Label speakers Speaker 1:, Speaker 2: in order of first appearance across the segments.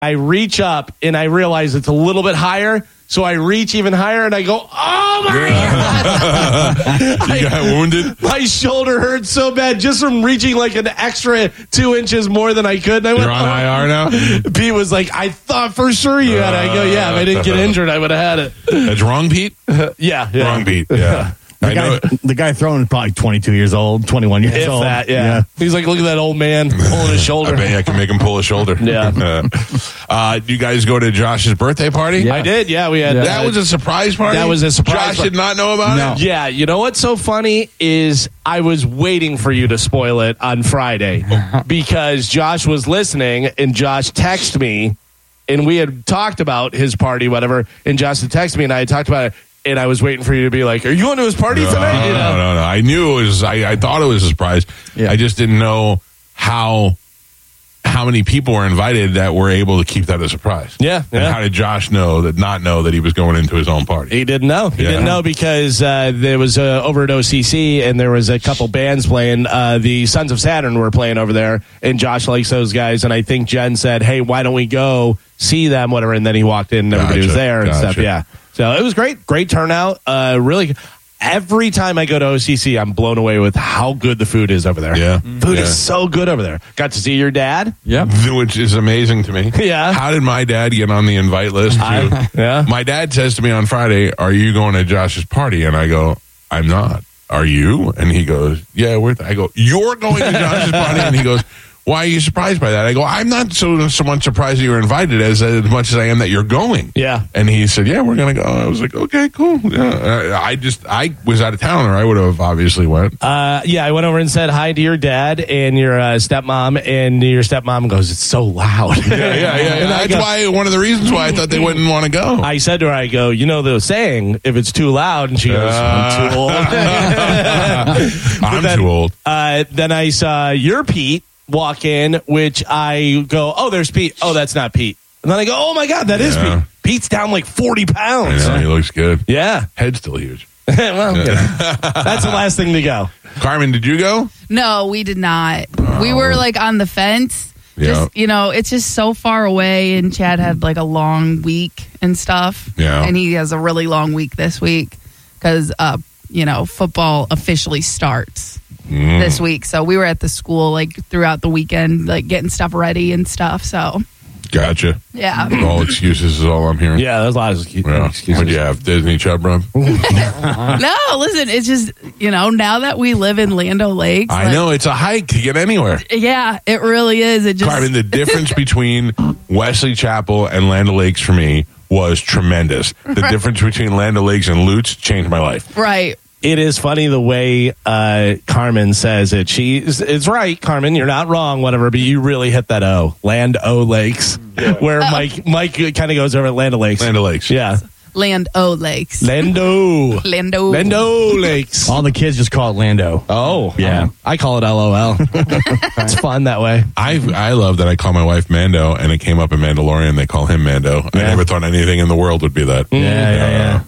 Speaker 1: I reach up and I realize it's a little bit higher. So I reach even higher and I go, oh my God.
Speaker 2: You got wounded?
Speaker 1: My shoulder hurt so bad just from reaching like an extra 2 inches more than I could. And I went,
Speaker 2: You're on IR now?
Speaker 1: Pete was like, I thought for sure you had it. I go, yeah, if I didn't get injured, I would have had it.
Speaker 2: That's wrong, Pete?
Speaker 1: Yeah.
Speaker 2: Wrong, Pete. Yeah.
Speaker 3: The guy throwing probably 22 years old, 21 years old.
Speaker 1: That, yeah. He's like, look at that old man pulling his shoulder.
Speaker 2: I bet I can make him pull his shoulder.
Speaker 1: Yeah.
Speaker 2: You guys go to Josh's birthday party?
Speaker 1: Yeah. I did, yeah. We had
Speaker 2: that was a surprise party?
Speaker 1: That was a surprise.
Speaker 2: Josh did not know about it?
Speaker 1: Yeah. You know what's so funny is I was waiting for you to spoil it on Friday because Josh was listening and Josh texted me and we had talked about his party, whatever, and Josh had texted me and I had talked about it. And I was waiting for you to be like, are you going to his party tonight? You know?
Speaker 2: No. I knew it was, I thought it was a surprise. Yeah. I just didn't know how many people were invited that were able to keep that a surprise.
Speaker 1: Yeah.
Speaker 2: And how did Josh not know that he was going into his own party?
Speaker 1: He didn't know. He didn't know because there was over at OCC and there was a couple bands playing. The Sons of Saturn were playing over there and Josh likes those guys. And I think Jen said, hey, why don't we go see them, whatever. And then he walked in and everybody was there and stuff. Yeah. So it was great. Great turnout. Really, every time I go to OCC, I'm blown away with how good the food is over there.
Speaker 2: Yeah.
Speaker 1: Food is so good over there. Got to see your dad.
Speaker 3: Yeah.
Speaker 2: Which is amazing to me.
Speaker 1: Yeah.
Speaker 2: How did my dad get on the invite list?
Speaker 1: Yeah.
Speaker 2: My dad says to me on Friday, are you going to Josh's party? And I go, I'm not. Are you? And he goes, yeah. I go, you're going to Josh's party? And he goes, why are you surprised by that? I go, I'm not someone surprised that you're invited as much as I am that you're going.
Speaker 1: Yeah.
Speaker 2: And he said, yeah, we're going to go. I was like, okay, cool. Yeah. I was out of town or I would have obviously went.
Speaker 1: Yeah, I went over and said hi to your dad and your stepmom, and your stepmom goes, it's so loud.
Speaker 2: Yeah. That's why one of the reasons why I thought they wouldn't want to go.
Speaker 1: I said to her, I go, you know the saying, if it's too loud, and she goes, I'm too old.
Speaker 2: I'm too old.
Speaker 1: Then I saw your Pete walk in, which I go, oh, there's Pete. Oh, that's not Pete. And then I go, oh my God, that is Pete. Pete's down like 40 pounds.
Speaker 2: I know, he looks good.
Speaker 1: Yeah.
Speaker 2: Head's still huge.
Speaker 1: Well, that's the last thing to go.
Speaker 2: Carmen, did you go?
Speaker 4: No, we did not. We were like on the fence. Just, it's just so far away, and Chad had like a long week and stuff.
Speaker 2: Yeah.
Speaker 4: And he has a really long week this week because, football officially starts this week. So we were at the school like throughout the weekend, like getting stuff ready and stuff. So.
Speaker 2: Gotcha.
Speaker 4: Yeah.
Speaker 2: All excuses is all I'm hearing.
Speaker 1: Yeah, there's a lot of excuses.
Speaker 2: What do you have? Disney Chub Rub?
Speaker 4: No, listen, it's just, now that we live in Land O'Lakes.
Speaker 2: I know, it's a hike to get anywhere.
Speaker 4: Yeah, it really is. It just
Speaker 2: Carmen, the difference between Wesley Chapel and Land O'Lakes for me was tremendous. The difference between Land O'Lakes and Lutz changed my life.
Speaker 4: Right.
Speaker 1: It is funny the way Carmen says it. It's right, Carmen. You're not wrong, whatever. But you really hit that O. Land O'Lakes, where Mike kind of goes over at Land O'Lakes.
Speaker 2: Land O'Lakes,
Speaker 1: yeah.
Speaker 4: Land O'Lakes.
Speaker 1: Lando Lakes.
Speaker 3: All the kids just call it Lando.
Speaker 1: Oh, yeah. I call it LOL. It's fun that way.
Speaker 2: I love that I call my wife Mando, and it came up in Mandalorian. They call him Mando. I never thought anything in the world would be that.
Speaker 3: Yeah.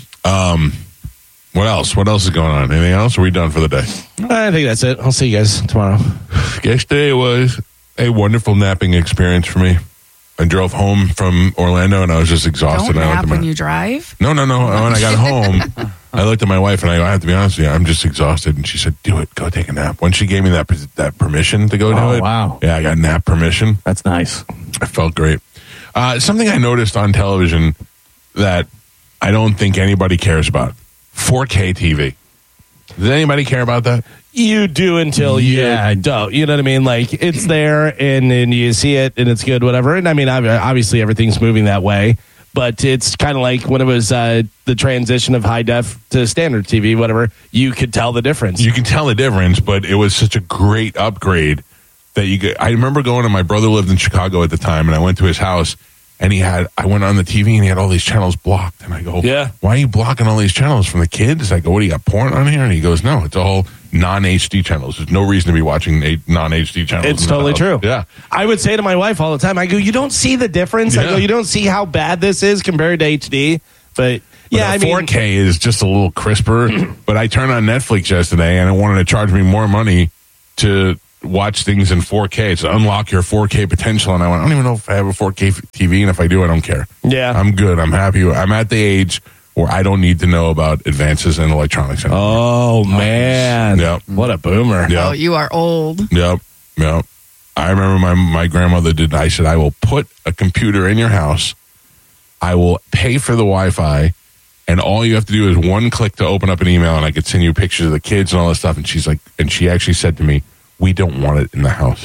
Speaker 2: What else? What else is going on? Anything else? Or are we done for the day?
Speaker 1: I think that's it. I'll see you guys tomorrow.
Speaker 2: Yesterday was a wonderful napping experience for me. I drove home from Orlando and I was just exhausted.
Speaker 4: Don't nap when you drive?
Speaker 2: No. When I got home, I looked at my wife and I go, I have to be honest with you, I'm just exhausted. And she said, do it. Go take a nap. When she gave me that permission to go do it.
Speaker 3: Wow.
Speaker 2: Yeah, I got nap permission.
Speaker 3: That's nice.
Speaker 2: I felt great. Something I noticed on television that I don't think anybody cares about. 4K TV. Does anybody care about that?
Speaker 1: You do until you don't. You know what I mean? Like, it's there and you see it and it's good, whatever. And I mean, obviously everything's moving that way. But it's kind of like when it was the transition of high def to standard TV, whatever. You could tell the difference.
Speaker 2: You can tell the difference, but it was such a great upgrade that you could. I remember going, and my brother lived in Chicago at the time, and I went to his house. And I went on the TV and he had all these channels blocked. And I go, why are you blocking all these channels from the kids? I go, what do you got, porn on here? And he goes, no, it's all non-HD channels. There's no reason to be watching non-HD channels.
Speaker 1: It's totally true.
Speaker 2: Yeah.
Speaker 1: I would say to my wife all the time, I go, you don't see the difference? I go, you don't see how bad this is compared to HD? But yeah,
Speaker 2: 4K is just a little crisper. But I turned on Netflix yesterday and it wanted to charge me more money to watch things in 4K. It's unlock your 4K potential. And I went, I don't even know if I have a 4K TV, and if I do, I don't care.
Speaker 1: Yeah.
Speaker 2: I'm good. I'm happy. I'm at the age where I don't need to know about advances in electronics anymore.
Speaker 1: Oh, man.
Speaker 2: Yep.
Speaker 1: What a boomer.
Speaker 2: Yep.
Speaker 4: Oh, you are old.
Speaker 2: Yep. I remember my grandmother did. I said, I will put a computer in your house. I will pay for the Wi-Fi. And all you have to do is one click to open up an email, and I could send you pictures of the kids and all that stuff. And she's like, and she actually said to me, we don't want it in the house.